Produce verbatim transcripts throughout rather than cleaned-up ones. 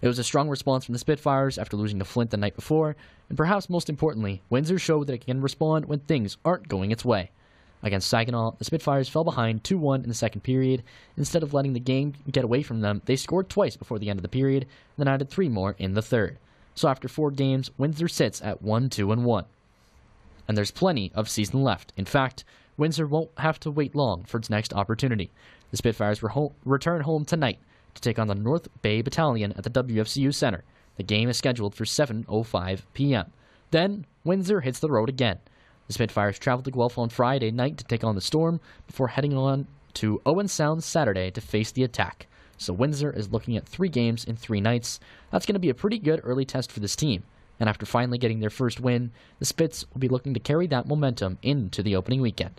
It was a strong response from the Spitfires after losing to Flint the night before, and perhaps most importantly, Windsor showed that it can respond when things aren't going its way. Against Saginaw, the Spitfires fell behind two one in the second period. Instead of letting the game get away from them, they scored twice before the end of the period, and then added three more in the third. So after four games, Windsor sits at one two and one. And there's plenty of season left. In fact, Windsor won't have to wait long for its next opportunity. The Spitfires re- home, return home tonight to take on the North Bay Battalion at the W F C U Center. The game is scheduled for seven oh five p.m. Then, Windsor hits the road again. The Spitfires travel to Guelph on Friday night to take on the Storm before heading on to Owen Sound Saturday to face the Attack. So Windsor is looking at three games in three nights. That's going to be a pretty good early test for this team. And after finally getting their first win, the Spits will be looking to carry that momentum into the opening weekend.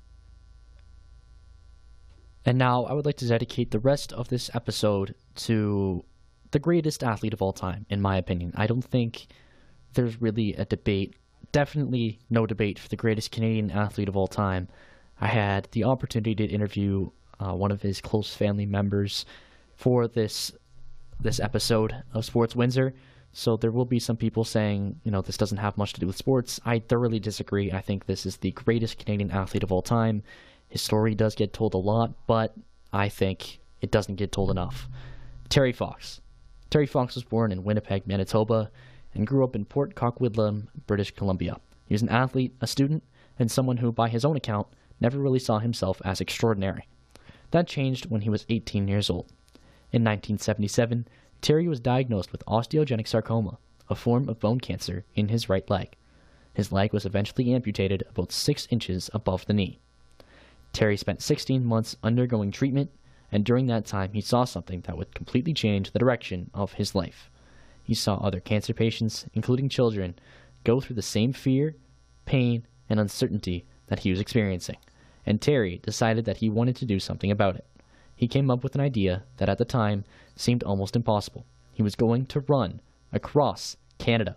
And now I would like to dedicate the rest of this episode to the greatest athlete of all time, in my opinion. I don't think there's really a debate. Definitely no debate for the greatest Canadian athlete of all time. I had the opportunity to interview uh, one of his close family members for this this episode of Sports Windsor. So there will be some people saying, you know, this doesn't have much to do with sports. I thoroughly disagree. I think this is the greatest Canadian athlete of all time. His story does get told a lot, but I think it doesn't get told enough. Terry Fox. Terry Fox was born in Winnipeg, Manitoba, and grew up in Port Coquitlam, British Columbia. He was an athlete, a student, and someone who, by his own account, never really saw himself as extraordinary. That changed when he was eighteen years old. In nineteen seventy-seven, Terry was diagnosed with osteogenic sarcoma, a form of bone cancer in his right leg. His leg was eventually amputated about six inches above the knee. Terry spent sixteen months undergoing treatment, and during that time he saw something that would completely change the direction of his life. He saw other cancer patients, including children, go through the same fear, pain, and uncertainty that he was experiencing, and Terry decided that he wanted to do something about it. He came up with an idea that at the time seemed almost impossible. He was going to run across Canada.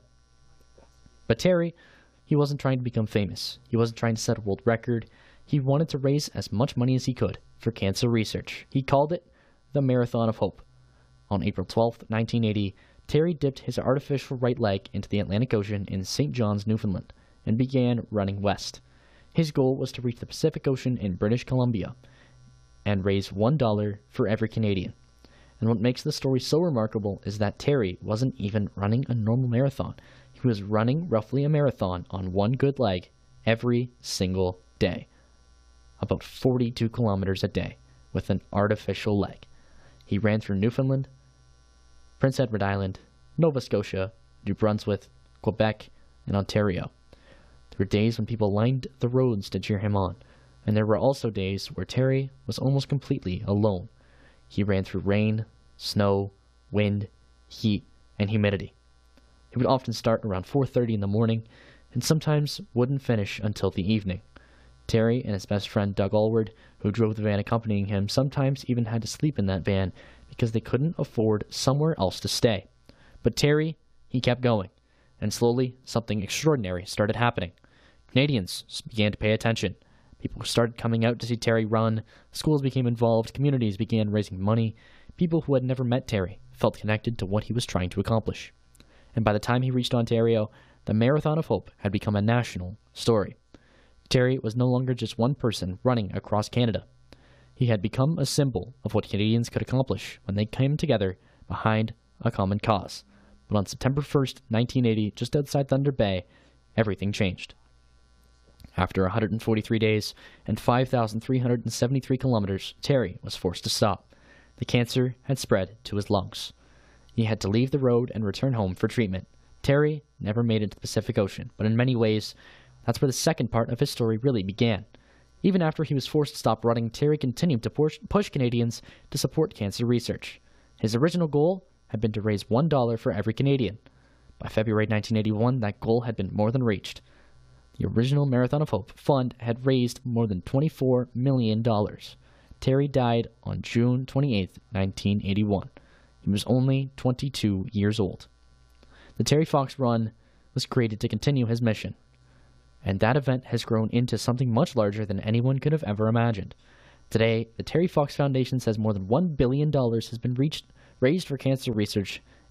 But Terry, he wasn't trying to become famous. He wasn't trying to set a world record. He wanted to raise as much money as he could for cancer research. He called it the Marathon of Hope. On April twelfth, nineteen eighty, Terry dipped his artificial right leg into the Atlantic Ocean in Saint John's, Newfoundland, and began running west. His goal was to reach the Pacific Ocean in British Columbia and raise one dollar for every Canadian. And what makes the story so remarkable is that Terry wasn't even running a normal marathon. He was running roughly a marathon on one good leg every single day. About forty-two kilometers a day with an artificial leg. He ran through Newfoundland, Prince Edward Island, Nova Scotia, New Brunswick, Quebec, and Ontario. There were days when people lined the roads to cheer him on, and there were also days where Terry was almost completely alone. He ran through rain, snow, wind, heat, and humidity. He would often start around four thirty in the morning, and sometimes wouldn't finish until the evening. Terry and his best friend Doug Allward, who drove the van accompanying him, sometimes even had to sleep in that van because they couldn't afford somewhere else to stay. But Terry, he kept going, and slowly something extraordinary started happening. Canadians began to pay attention. People started coming out to see Terry run. Schools became involved. Communities began raising money. People who had never met Terry felt connected to what he was trying to accomplish. And by the time he reached Ontario, the Marathon of Hope had become a national story. Terry was no longer just one person running across Canada. He had become a symbol of what Canadians could accomplish when they came together behind a common cause. But on September first, nineteen eighty, just outside Thunder Bay, everything changed. After one hundred forty-three days and five thousand three hundred seventy-three kilometers, Terry was forced to stop. The cancer had spread to his lungs. He had to leave the road and return home for treatment. Terry never made it to the Pacific Ocean, but in many ways, that's where the second part of his story really began. Even after he was forced to stop running, Terry continued to push, push Canadians to support cancer research. His original goal had been to raise one dollar for every Canadian. By February nineteen eighty-one, that goal had been more than reached. The original Marathon of Hope fund had raised more than twenty-four million dollars. Terry died on June twenty-eighth, nineteen eighty-one. He was only twenty-two years old. The Terry Fox Run was created to continue his mission, and that event has grown into something much larger than anyone could have ever imagined. Today, the Terry Fox Foundation says more than one billion dollars has been reached, raised for cancer research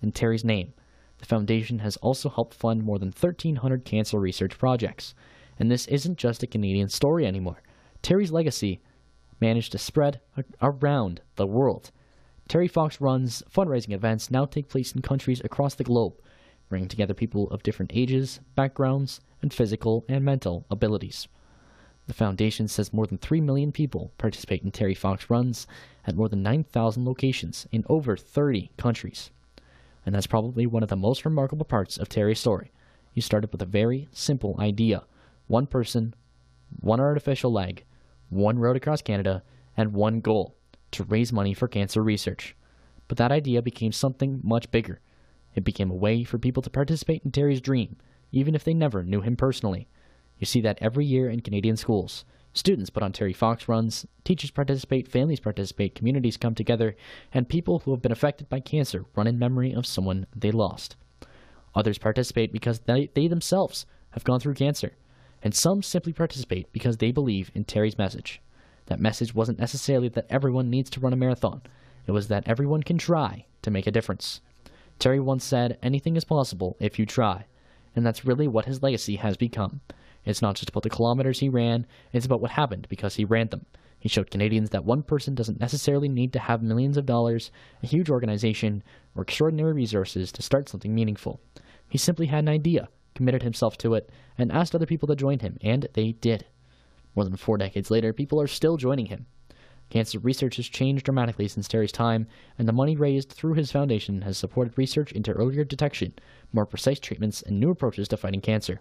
in Terry's name. The foundation has also helped fund more than thirteen hundred cancer research projects. And this isn't just a Canadian story anymore. Terry's legacy managed to spread around the world. Terry Fox Run's fundraising events now take place in countries across the globe, bringing together people of different ages, backgrounds, and physical and mental abilities. The foundation says more than three million people participate in Terry Fox Runs at more than nine thousand locations in over thirty countries. And that's probably one of the most remarkable parts of Terry's story. He started with a very simple idea. One person, one artificial leg, one road across Canada, and one goal, to raise money for cancer research. But that idea became something much bigger. It became a way for people to participate in Terry's dream, even if they never knew him personally. You see that every year in Canadian schools. Students put on Terry Fox Runs, teachers participate, families participate, communities come together, and people who have been affected by cancer run in memory of someone they lost. Others participate because they, they themselves have gone through cancer, and some simply participate because they believe in Terry's message. That message wasn't necessarily that everyone needs to run a marathon. It was that everyone can try to make a difference. Terry once said, "Anything is possible if you try." And that's really what his legacy has become. It's not just about the kilometers he ran, it's about what happened because he ran them. He showed Canadians that one person doesn't necessarily need to have millions of dollars, a huge organization, or extraordinary resources to start something meaningful. He simply had an idea, committed himself to it, and asked other people to join him, and they did. More than four decades later, people are still joining him. Cancer research has changed dramatically since Terry's time, and the money raised through his foundation has supported research into earlier detection, more precise treatments, and new approaches to fighting cancer.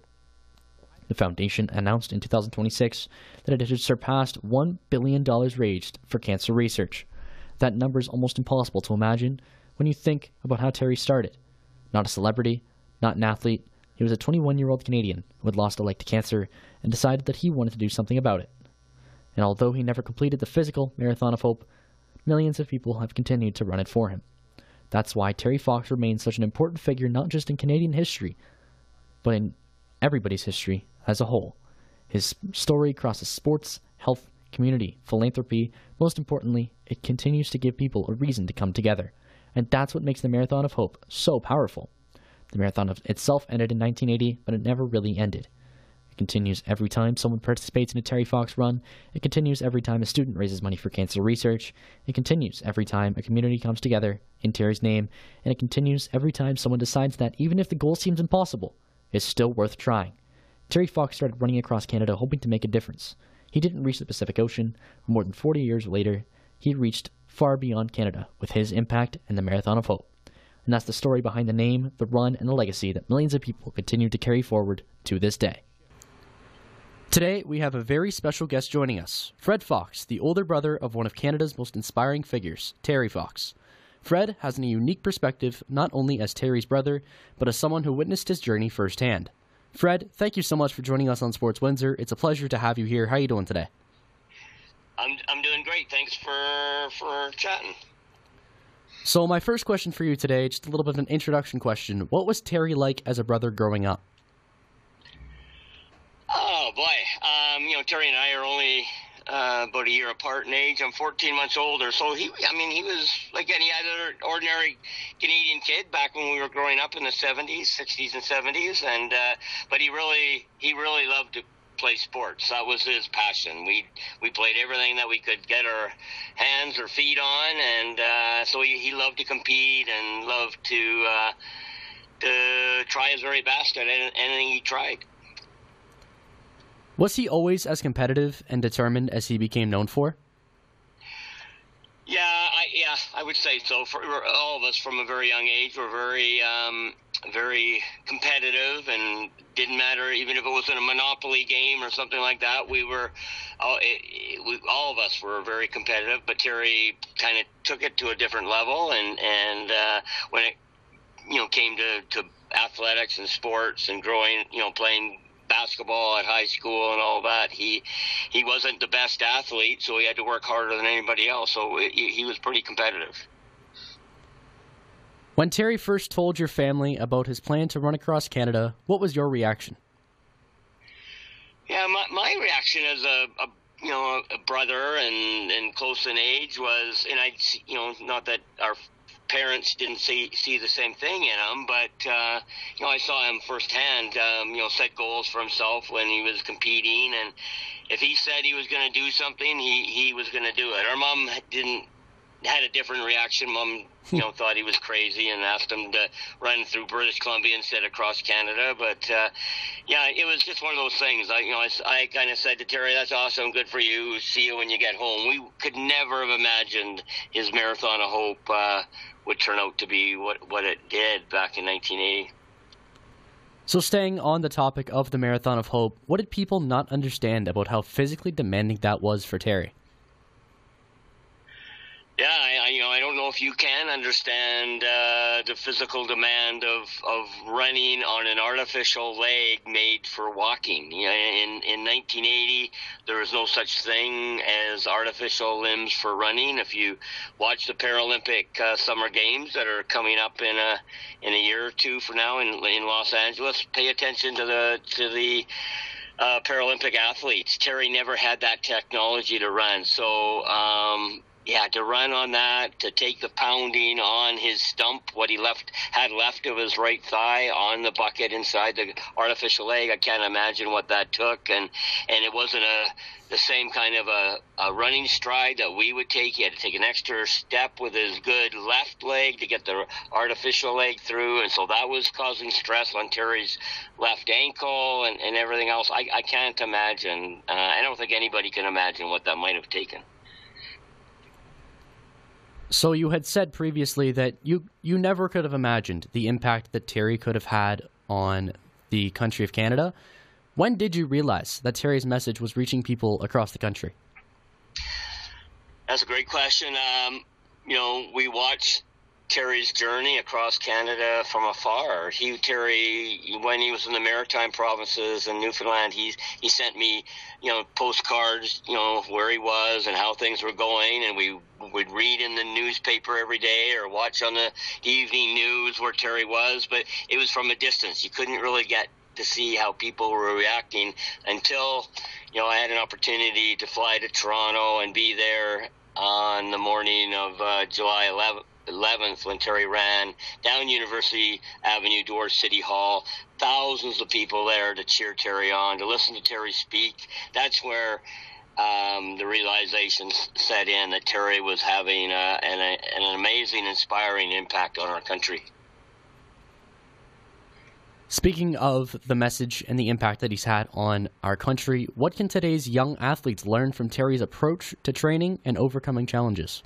The foundation announced in two thousand twenty-six that it had surpassed one billion dollars raised for cancer research. That number is almost impossible to imagine when you think about how Terry started. Not a celebrity, not an athlete, he was a twenty-one-year-old Canadian who had lost a leg to cancer and decided that he wanted to do something about it. And although he never completed the physical Marathon of Hope, millions of people have continued to run it for him. That's why Terry Fox remains such an important figure not just in Canadian history, but in everybody's history as a whole. His story crosses sports, health, community, philanthropy. Most importantly, it continues to give people a reason to come together. And that's what makes the Marathon of Hope so powerful. The marathon of itself ended in nineteen eighty, but it never really ended. It continues every time someone participates in a Terry Fox run. It continues every time a student raises money for cancer research. It continues every time a community comes together in Terry's name. And it continues every time someone decides that even if the goal seems impossible, it's still worth trying. Terry Fox started running across Canada hoping to make a difference. He didn't reach the Pacific Ocean. More than forty years later, he reached far beyond Canada with his impact and the Marathon of Hope. And that's the story behind the name, the run, and the legacy that millions of people continue to carry forward to this day. Today, we have a very special guest joining us, Fred Fox, the older brother of one of Canada's most inspiring figures, Terry Fox. Fred has a unique perspective, not only as Terry's brother, but as someone who witnessed his journey firsthand. Fred, thank you so much for joining us on Sports Windsor. It's a pleasure to have you here. How are you doing today? I'm I'm doing great. Thanks for for chatting. So my first question for you today, just a little bit of an introduction question. What was Terry like as a brother growing up? Oh, boy. Um, you know, Terry and I are only uh, about a year apart in age. I'm fourteen months older. So, he, I mean, he was like any other ordinary Canadian kid back when we were growing up in the seventies, sixties and seventies. And uh, but he really, he really loved to play sports. That was his passion. We we played everything that we could get our hands or feet on, and uh, so he, he loved to compete and loved to uh, to try his very best at anything he tried. Was he always as competitive and determined as he became known for? Yeah, I, yeah, I would say so. For all of us, from a very young age, were very, um, very competitive, and didn't matter even if it was in a Monopoly game or something like that. We were, all, it, it, we, all of us were very competitive. But Terry kind of took it to a different level, and and uh, when it, you know, came to, to athletics and sports and growing, you know, playing basketball at high school and all that, he he wasn't the best athlete, so he had to work harder than anybody else. So it, he was pretty competitive. When Terry first told your family about his plan to run across Canada, what was your reaction? Yeah, my, my reaction as a, a you know a brother and, and close in age was, and I you know not that our parents didn't see see the same thing in him, but uh, you know, I saw him firsthand. Um, you know, set goals for himself when he was competing, and if he said he was going to do something, he he was going to do it. Our mom didn't had a different reaction. Mom, you know, thought he was crazy and asked him to run through British Columbia instead of across Canada. But uh, yeah, it was just one of those things. I, you know, I, I kind of said to Terry, "That's awesome, good for you. See you when you get home." We could never have imagined his Marathon of Hope uh, would turn out to be what what it did back in nineteen eighty. So staying on the topic of the Marathon of Hope, what did people not understand about how physically demanding that was for Terry? Yeah, I, I, you know, I don't know if you can understand uh, the physical demand of, of running on an artificial leg made for walking. You know, in in nineteen eighty, there was no such thing as artificial limbs for running. If you watch the Paralympic uh, Summer Games that are coming up in a in a year or two from now in in Los Angeles, pay attention to the to the uh, Paralympic athletes. Terry never had that technology to run, so. Um, Yeah, to run on that, to take the pounding on his stump, what he left had left of his right thigh on the bucket inside the artificial leg, I can't imagine what that took. And, and it wasn't a the same kind of a, a running stride that we would take. He had to take an extra step with his good left leg to get the artificial leg through, and so that was causing stress on Terry's left ankle and, and everything else. I, I can't imagine. Uh, I don't think anybody can imagine what that might have taken. So you had said previously that you, you never could have imagined the impact that Terry could have had on the country of Canada. When did you realize that Terry's message was reaching people across the country? That's a great question. Um, you know, we watched Terry's journey across Canada from afar. He, Terry, when he was in the Maritime provinces in Newfoundland, he he sent me, you know, postcards, you know, where he was and how things were going, and we would read in the newspaper every day or watch on the evening news where Terry was, but it was from a distance. You couldn't really get to see how people were reacting until, you know, I had an opportunity to fly to Toronto and be there on the morning of uh, July eleventh when Terry ran down University Avenue towards City Hall. Thousands of people there to cheer Terry on, to listen to Terry speak. That's where um, the realization set in that Terry was having uh, an, a, an amazing, inspiring impact on our country. Speaking of the message and the impact that he's had on our country, what can today's young athletes learn from Terry's approach to training and overcoming challenges?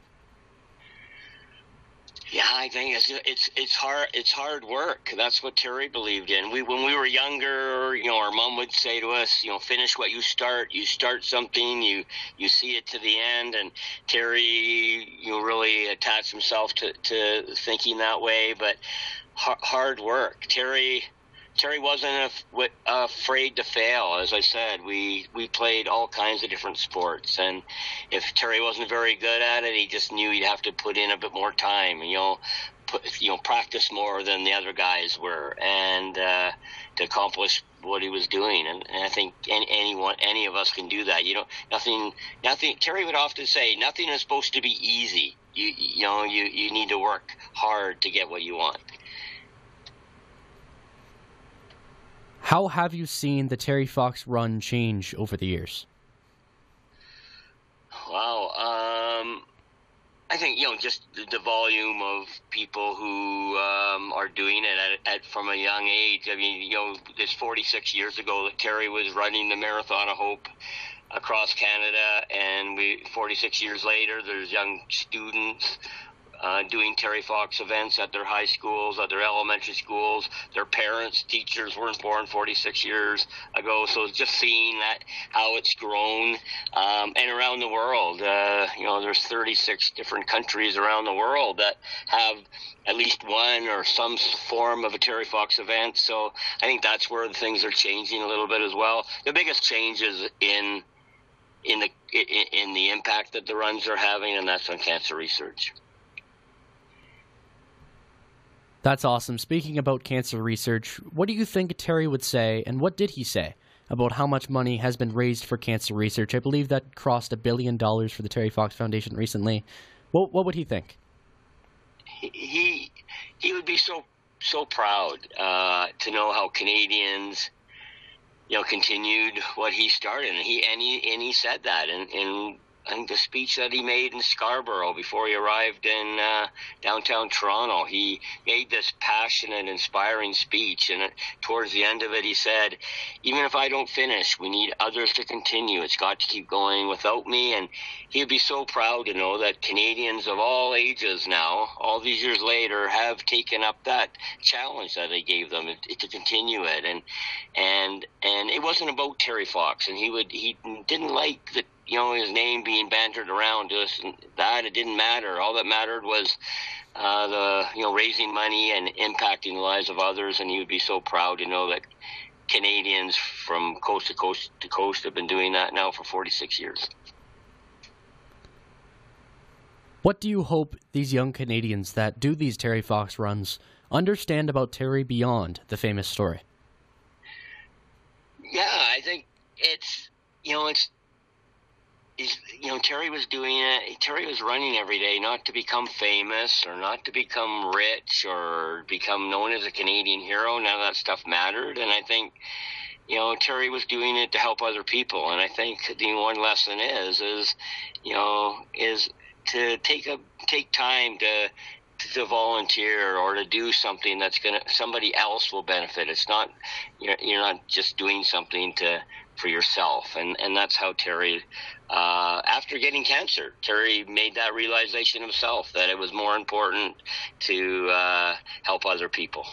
Yeah, I think it's it's it's hard it's hard work. That's what Terry believed in. We when we were younger, you know, our mom would say to us, you know, finish what you start. You start something, you you see it to the end. And Terry, you know, really attached himself to, to thinking that way. But hard work. Terry. Terry wasn't af- afraid to fail. As I said, we, we played all kinds of different sports, and if Terry wasn't very good at it, he just knew he'd have to put in a bit more time, you know, put, you know, practice more than the other guys were, and uh, to accomplish what he was doing. And, and I think any, anyone, any of us can do that. You know, nothing, nothing. Terry would often say, nothing is supposed to be easy. You, you know, you, you need to work hard to get what you want. How have you seen the Terry Fox run change over the years? Wow. Um, I think, you know, just the, the volume of people who um, are doing it at, at from a young age. I mean, you know, this forty-six years ago that Terry was running the Marathon of Hope across Canada, and we forty-six years later, there's young students Uh, doing Terry Fox events at their high schools, at their elementary schools. Their parents, teachers weren't born forty-six years ago. So just seeing that, how it's grown, um, and around the world, uh, you know, there's thirty-six different countries around the world that have at least one or some form of a Terry Fox event. So I think that's where things are changing a little bit as well. The biggest change is in, in the, in, in the impact that the runs are having, and that's on cancer research. That's awesome. Speaking about cancer research, what do you think Terry would say, and what did he say about how much money has been raised for cancer research? I believe that crossed a billion dollars for the Terry Fox Foundation recently. What, what would he think? he he would be so so proud uh, to know how Canadians, you know, continued what he started, and he and he and he said that, and in I think the speech that he made in Scarborough before he arrived in uh, downtown Toronto, he made this passionate, inspiring speech, and it, towards the end of it, he said, "Even if I don't finish, we need others to continue. It's got to keep going without me." And he'd be so proud to know that Canadians of all ages now, all these years later, have taken up that challenge that they gave them it, to continue it. And and and it wasn't about Terry Fox, and he would he didn't like the. You know, his name being bantered around to us, and that it didn't matter. All that mattered was uh, the, you know, raising money and impacting the lives of others, and he would be so proud to know that Canadians from coast to coast to coast have been doing that now for forty-six years. What do you hope these young Canadians that do these Terry Fox runs understand about Terry beyond the famous story? Yeah, I think it's, you know, it's, Is, you know, Terry was doing it. Terry was running every day, not to become famous or not to become rich or become known as a Canadian hero. None of that stuff mattered. And I think, you know, Terry was doing it to help other people. And I think the one lesson is, is, you know, is to take a take time to to volunteer or to do something that's gonna somebody else will benefit. It's not you're you're not just doing something to for yourself, and and that's how Terry. Uh, after getting cancer, Terry made that realization himself that it was more important to uh, help other people.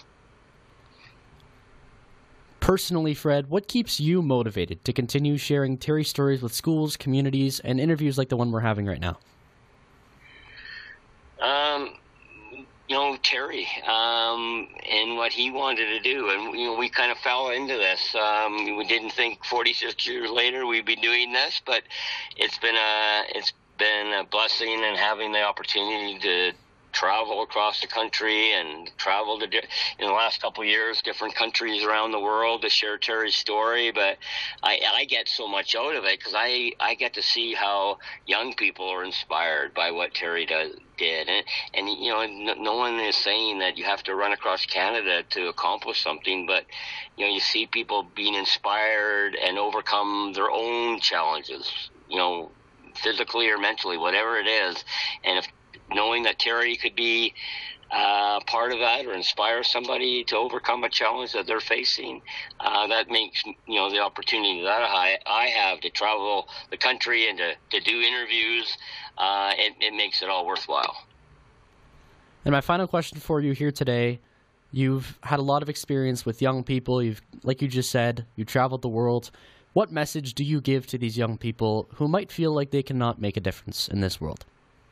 Personally, Fred, what keeps you motivated to continue sharing Terry stories with schools, communities, and interviews like the one we're having right now? Um, you know, Terry, um, and what he wanted to do. And, you know, we kind of fell into this. Um, we didn't think forty-six years later we'd be doing this, but it's been a, it's been a blessing, and having the opportunity to travel across the country and travel to, in the last couple of years, different countries around the world to share Terry's story. But I, I get so much out of it because I, I get to see how young people are inspired by what Terry does, did. And, and you know, no, no one is saying that you have to run across Canada to accomplish something, but, you know, you see people being inspired and overcome their own challenges, you know, physically or mentally, whatever it is. And if knowing that Terry could be uh, part of that or inspire somebody to overcome a challenge that they're facing, uh, that makes, you know, the opportunity that I, I have to travel the country and to, to do interviews, uh, it, it makes it all worthwhile. And my final question for you here today, you've had a lot of experience with young people. You've, like you just said, you traveled the world. What message do you give to these young people who might feel like they cannot make a difference in this world?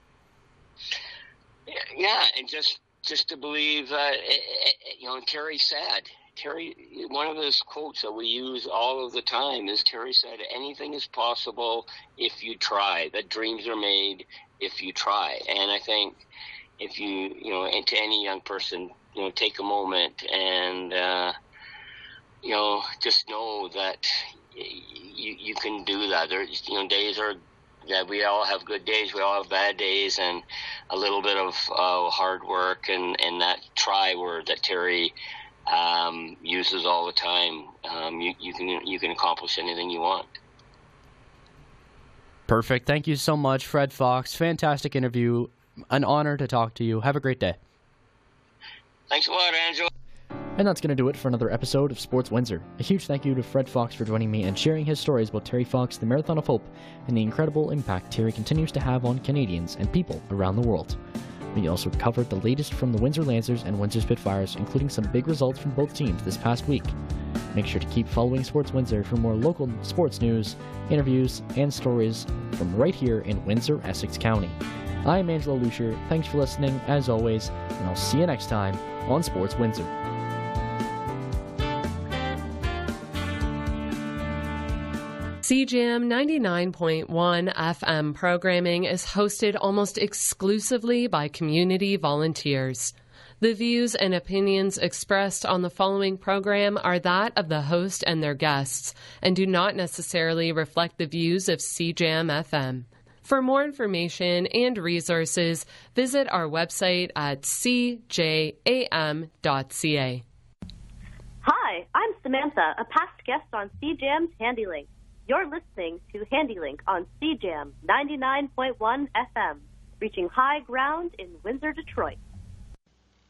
Yeah, and just just to believe that, you know, Terry said, Terry, one of those quotes that we use all of the time is Terry said, anything is possible if you try, that dreams are made if you try. And I think if you, you know, and to any young person, you know, take a moment and, uh, you know, just know that you, you can do that. There, you know, days are, yeah, we all have good days, we all have bad days, and a little bit of uh, hard work and, and that try word that Terry um, uses all the time. Um, you, you can you can accomplish anything you want. Perfect. Thank you so much, Fred Fox. Fantastic interview. An honor to talk to you. Have a great day. Thanks a lot, Angela. And that's going to do it for another episode of Sports Windsor. A huge thank you to Fred Fox for joining me and sharing his stories about Terry Fox, the Marathon of Hope, and the incredible impact Terry continues to have on Canadians and people around the world. We also covered the latest from the Windsor Lancers and Windsor Spitfires, including some big results from both teams this past week. Make sure to keep following Sports Windsor for more local sports news, interviews, and stories from right here in Windsor, Essex County. I'm Angelo Lucier. Thanks for listening, as always, and I'll see you next time on Sports Windsor. C J A M ninety-nine point one F M programming is hosted almost exclusively by community volunteers. The views and opinions expressed on the following program are that of the host and their guests, and do not necessarily reflect the views of C J A M F M. For more information and resources, visit our website at c j a m dot c a. Hi, I'm Samantha, a past guest on C Jam's HandyLink. You're listening to HandyLink on C Jam ninety-nine point one F M, reaching high ground in Windsor, Detroit.